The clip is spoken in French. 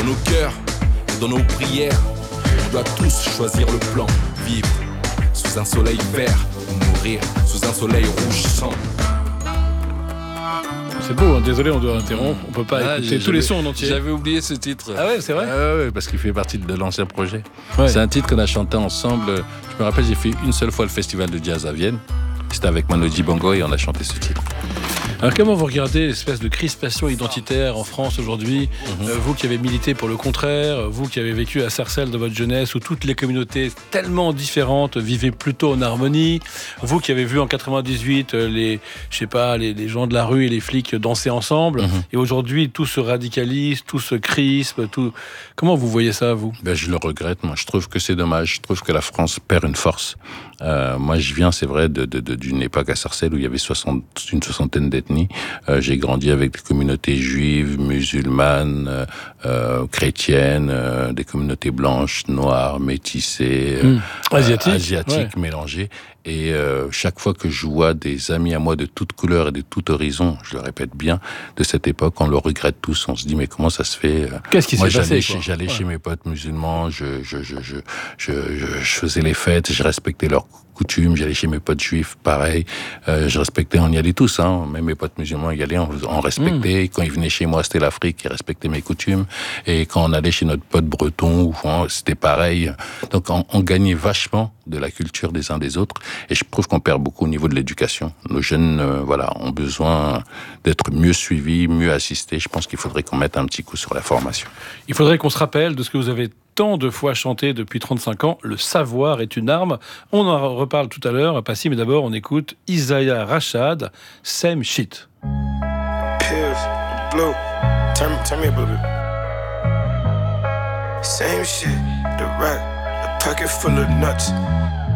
nos cœurs et dans nos prières, on doit tous choisir le plan. Vivre sous un soleil vert ou mourir sous un soleil rouge sang. C'est beau, hein. Désolé, on doit interrompre. On peut pas écouter tous les sons en entier. J'avais oublié ce titre. Ah ouais, c'est vrai. Ouais, parce qu'il fait partie de l'ancien projet. Ouais. C'est un titre qu'on a chanté ensemble. Je me rappelle, j'ai fait une seule fois le festival de jazz à Vienne. C'était avec Manu Dibango et on a chanté ce titre. Alors comment vous regardez l'espèce de crispation identitaire en France aujourd'hui, vous qui avez milité pour le contraire, vous qui avez vécu à Sarcelles dans votre jeunesse où toutes les communautés tellement différentes vivaient plutôt en harmonie, vous qui avez vu en 98 les gens de la rue et les flics danser ensemble, et aujourd'hui tout se radicalise, tout se crispe, tout. Comment vous voyez ça, vous ? Je le regrette, moi. Je trouve que c'est dommage. Je trouve que la France perd une force. Moi, je viens, c'est vrai, d'une époque à Sarcelles où il y avait une soixantaine d'ethnies. J'ai grandi avec des communautés juives, musulmanes, chrétiennes, des communautés blanches, noires, métissées, asiatiques mélangées. Et chaque fois que je vois des amis à moi de toutes couleurs et de tout horizon, je le répète bien, de cette époque, on le regrette tous. On se dit, mais comment ça se fait ? Qu'est-ce qui s'est passé ? J'allais chez mes potes musulmans, je faisais les fêtes, je respectais leurs coutumes, j'allais chez mes potes juifs, pareil, je respectais, on y allait tous, hein, même mes potes musulmans y allaient, on respectait, quand ils venaient chez moi, c'était l'Afrique, ils respectaient mes coutumes, et quand on allait chez notre pote breton, c'était pareil, donc on gagnait vachement de la culture des uns des autres, et je trouve qu'on perd beaucoup au niveau de l'éducation. Nos jeunes, ont besoin d'être mieux suivis, mieux assistés, je pense qu'il faudrait qu'on mette un petit coup sur la formation. Il faudrait qu'on se rappelle de ce que vous avez tant de fois chanté depuis 35 ans, le savoir est une arme. On en reparle tout à l'heure, Passy, mais d'abord on écoute Isaiah Rashad, Same Shit. Pills, blue, turn me a bit. Same shit, the rack, a pocket full of nuts.